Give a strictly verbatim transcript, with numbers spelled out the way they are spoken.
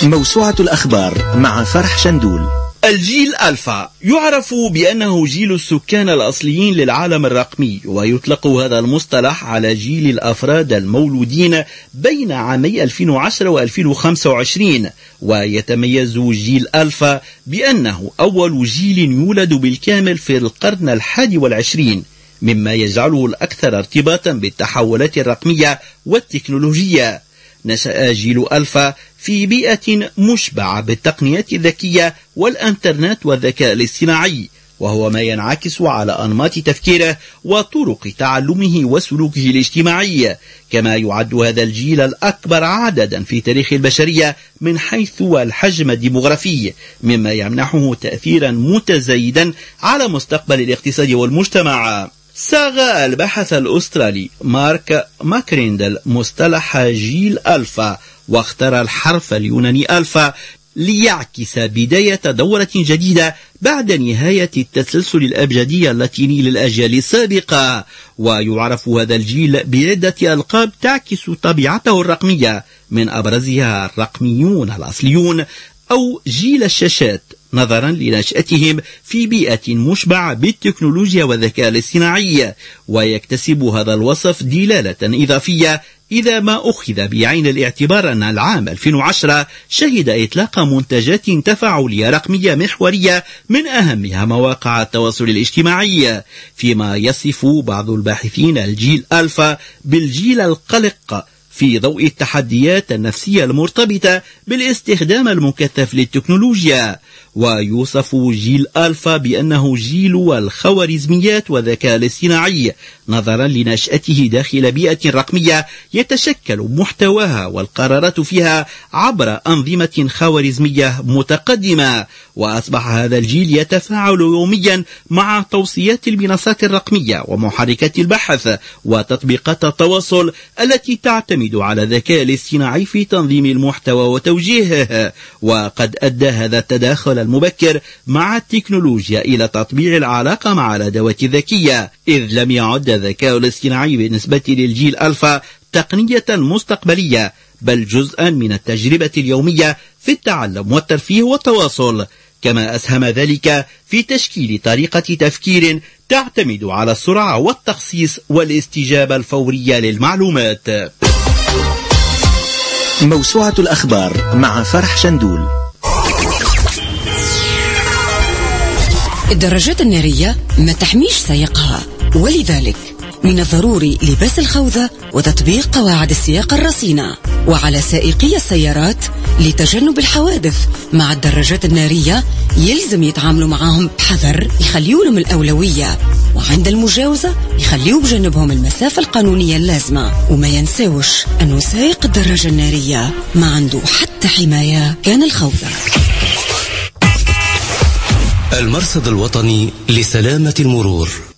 موسوعة الأخبار مع فرح شندول. الجيل ألفا يعرف بأنه جيل السكان الأصليين للعالم الرقمي، ويطلق هذا المصطلح على جيل الأفراد المولودين بين عامي ألفين وعشرة وألفين وخمسة وعشرين. ويتميز جيل ألفا بأنه أول جيل يولد بالكامل في القرن الحادي والعشرين، مما يجعله الأكثر ارتباطا بالتحولات الرقمية والتكنولوجية. نشأ جيل ألفا في بيئة مشبعة بالتقنيات الذكية والإنترنت والذكاء الاصطناعي، وهو ما ينعكس على أنماط تفكيره وطرق تعلمه وسلوكه الاجتماعي. كما يعد هذا الجيل الأكبر عددا في تاريخ البشرية من حيث الحجم الديموغرافي، مما يمنحه تأثيرا متزايدا على مستقبل الاقتصاد والمجتمع. صاغ الباحث الأسترالي مارك ماكريندل مصطلح جيل ألفا، واختار الحرف اليوناني ألفا ليعكس بداية دورة جديدة بعد نهاية التسلسل الأبجدي اللاتيني للأجيال السابقة. ويعرف هذا الجيل بعدة ألقاب تعكس طبيعته الرقمية، من أبرزها الرقميون الأصليون أو جيل الشاشات، نظرا لنشأتهم في بيئة مشبعة بالتكنولوجيا والذكاء الاصطناعي. ويكتسب هذا الوصف دلالة إضافية إذا ما أخذ بعين الاعتبار أن العام ألفين وعشرة شهد إطلاق منتجات تفاعلية رقمية محورية من أهمها مواقع التواصل الاجتماعي، فيما يصف بعض الباحثين الجيل ألفا بالجيل القلق في ضوء التحديات النفسية المرتبطة بالاستخدام المكثف للتكنولوجيا. ويوصف جيل ألفا بأنه جيل الخوارزميات والذكاء الاصطناعي، نظرا لنشأته داخل بيئة رقمية يتشكل محتواها والقرارات فيها عبر أنظمة خوارزمية متقدمة. وأصبح هذا الجيل يتفاعل يوميا مع توصيات المنصات الرقمية ومحركات البحث وتطبيقات التواصل التي تعتمد على الذكاء الاصطناعي في تنظيم المحتوى وتوجيهه. وقد أدى هذا التداخل المبكر مع التكنولوجيا إلى تطبيع العلاقة مع الأدوات الذكية، إذ لم يعد الذكاء الاصطناعي بالنسبة للجيل ألفا تقنية مستقبلية، بل جزءا من التجربة اليومية في التعلم والترفيه والتواصل. كما أسهم ذلك في تشكيل طريقة تفكير تعتمد على السرعة والتخصيص والاستجابة الفورية للمعلومات. موسوعة الأخبار مع فرح شندول. الدراجات النارية ما تحميش سائقها، ولذلك من الضروري لبس الخوذة وتطبيق قواعد السياقة الرصينة. وعلى سائقي السيارات لتجنب الحوادث مع الدراجات النارية يلزم يتعاملوا معهم بحذر، يخليوا لهم الأولوية، وعند المجاوزة يخليوا بجنبهم المسافة القانونية اللازمة. وما ينساوش أنه سائق الدراجة النارية ما عنده حتى حماية كان الخوذة. المرصد الوطني لسلامة المرور.